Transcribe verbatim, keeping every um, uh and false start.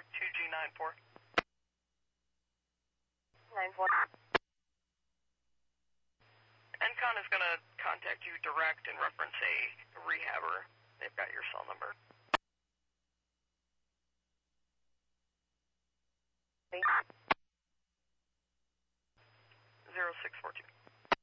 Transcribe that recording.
two G nine four. nine four. Encon is going to contact you direct in reference a rehabber. They've got your cell number. zero six four two.